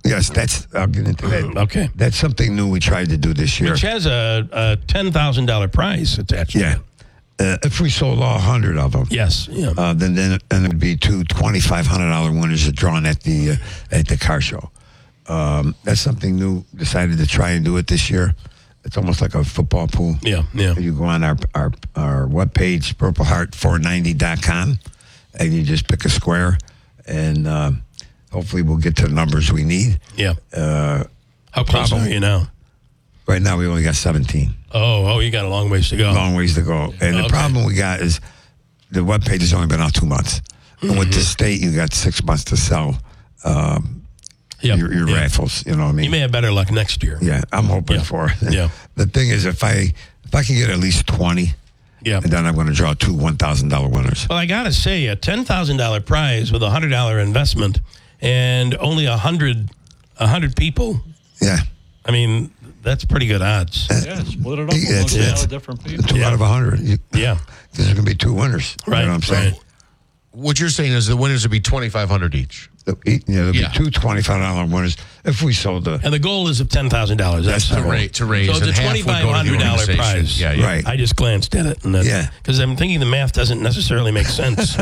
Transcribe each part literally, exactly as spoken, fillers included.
Yes, that's. I'll get into that. Okay. That's something new we tried to do this year. Which has a, a ten thousand dollars prize attached to Yeah. it. Uh, if we sold all one hundred of them, Yes. Yeah. uh, then then then it would be two twenty-five hundred dollars winners drawn at the uh, at the car show. Um, that's something new. Decided to try and do it this year. It's almost like a football pool. yeah. Yeah. You go on our our our webpage, purple heart four ninety dot com, and you just pick a square, and uh, hopefully we'll get to the numbers we need. Yeah. Uh, How close probably. are you now? right now, we only got seventeen. Oh, oh, you got a long ways to go. Long ways to go. And the Okay. problem we got is the webpage has only been out two months. Mm-hmm. And with the state, you got six months to sell um, Yep. your, your Yeah. raffles. You know what I mean? You may have better luck next year. Yeah, I'm hoping Yeah. for it. Yeah. The thing is, if I if I can get at least twenty, Yeah. and then I'm going to draw two one thousand dollars winners. Well, I got to say, a ten thousand dollars prize with a one hundred dollars investment and only one hundred, one hundred people, Yeah. I mean, that's pretty good odds. Yeah, split it up Yeah, amongst it's- a lot it's- of different people. Two Yeah. out of a hundred. You- Yeah. There's going to be two winners. Right. You know what I'm saying? Right. What you're saying is the winners would be twenty-five hundred each. There'll be, yeah, there'll Yeah. be two twenty-five dollars winners if we sold the. And the goal is of ten thousand dollars. That's That's the to goal. ra- to raise, So it's and a half would go to the twenty-five hundred dollars organization. prize. Yeah, yeah. Right. I just glanced at it. And Yeah. Because I'm thinking the math doesn't necessarily make sense.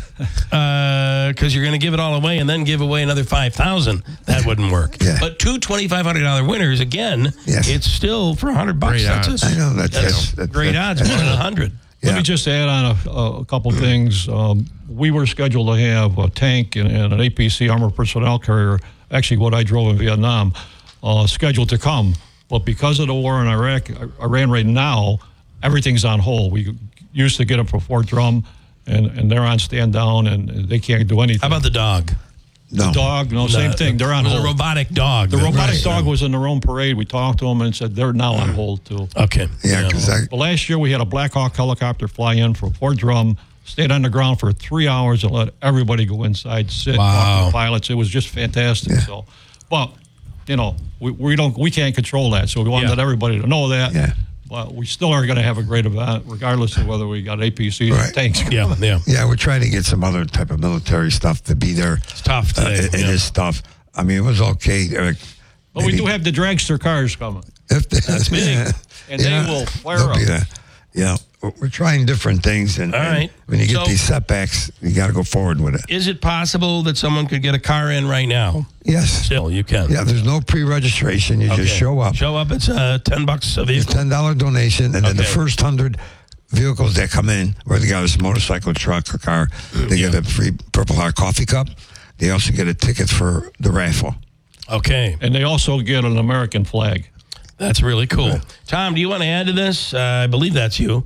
Because you're going to give it all away and then give away another five thousand dollars. That wouldn't work. Yeah. But two twenty-five hundred dollars winners, again, Yes. it's still for one hundred bucks. Great That's odds. a- I know that's, That's that's, that's great that's- odds, one in a hundred. Let Yeah. me just add on a, a couple things. Um, we were scheduled to have a tank and, and an A P C armored personnel carrier, actually what I drove in Vietnam, uh, scheduled to come. But because of the war in Iraq, Iran right now, everything's on hold. We used to get them for Fort Drum, and, and they're on stand down, and they can't do anything. How about the dog? No. dog? No, same The- thing. They're on it was hold. a robotic dog. the that- robotic Right. dog was in their own parade. We talked to them and said they're now on hold, too. Okay. Yeah, because I. Well, last year we had a Black Hawk helicopter fly in from Fort Drum, stayed on the ground for three hours and let everybody go inside, sit, Wow. talk to the pilots. It was just fantastic. Yeah. So, but you know, we, we don't we can't control that, so we want to Yeah. let everybody to know that. Yeah. But we still are going to have a great event, regardless of whether we got A P Cs Right. or tanks. Yeah, yeah. Yeah, we're trying to get some other type of military stuff to be there. It's tough Uh, today. it, it yeah. is tough. I mean, it was okay. Uh, But we maybe- do have the dragster cars coming, If the, That's big. and they will fire there'll up. be that. Yeah, we're- we're trying different things, and, All and right. when you get So- these setbacks, you got to go forward with it. Is it possible that someone could get a car in right now? Yes. Still, you can. Yeah, there's no pre-registration. You Okay. just show up. Show up. It's uh, ten bucks a It's vehicle. ten dollar donation, and then the Okay. first hundred vehicles that come in, whether they got a motorcycle, truck, or car, they Yeah. get a free Purple Heart coffee cup. They also get a ticket for the raffle. Okay, And they also get an American flag. that's really cool. Tom, do you want to add to this? Uh, I believe that's you.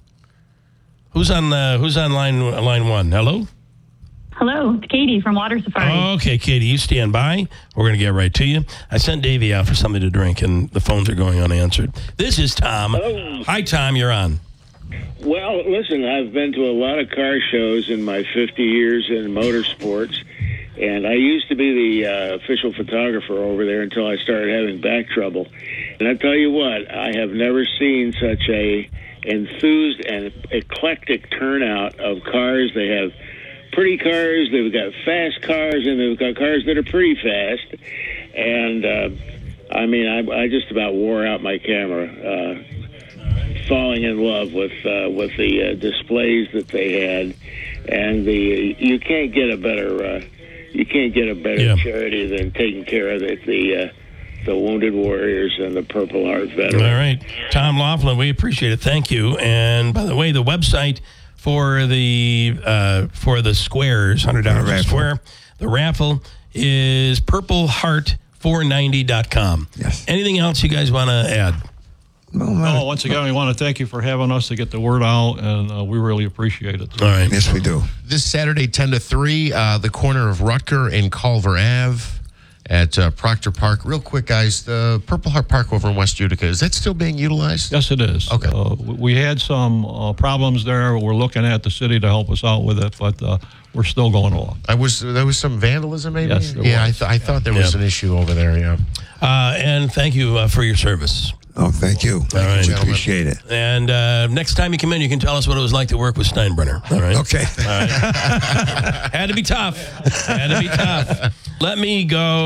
Who's on? Uh, who's on line line one? Hello. Hello, it's Katie from Water Safari. Okay, Katie, you stand by. We're going to get right to you. I sent Davey out for something to drink, and the phones are going unanswered. This is Tom. Hello. Hi, Tom. You're on. Well, listen, I've been to a lot of car shows in my fifty years in motorsports, and I used to be the uh, official photographer over there until I started having back trouble. And I tell you what, I have never seen such a enthused and eclectic turnout of cars. They have pretty cars, they've got fast cars, and they've got cars that are pretty fast. And, uh, I mean, I, I just about wore out my camera. Uh, falling in love with uh, with the uh, displays that they had, and the you can't get a better uh, you can't get a better Yeah. charity than taking care of the the, uh, the wounded warriors and the Purple Heart veterans. All right, Tom Laughlin, we appreciate it. Thank you. And by the way, the website for the uh, for the squares, hundred dollars a raffle. square, the raffle is purple heart four ninety dot com. Yes. Anything else you guys want to add? No, Oh, no. once again, we want to thank you for having us to get the word out, and uh, we really appreciate it. All right. Yes, we do. This Saturday, ten to three, uh, the corner of Rutger and Culver Ave at uh, Proctor Park. Real quick, guys, the Purple Heart Park over in West Utica, is that still being utilized? Yes, it is. Okay. Uh, we we had some uh, problems there. We're looking at the city to help us out with it, but uh, we're still going along. I was There was some vandalism, maybe? Yes, there yeah, I, was. th- I thought there was Yeah. an issue over there, yeah. Uh, and thank you uh, for your service. Oh, thank you. All right, we gentlemen. appreciate it. And uh, next time you come in, you can tell us what it was like to work with Steinbrenner. All right. Okay. Had to be tough. Had to be tough. Let me go.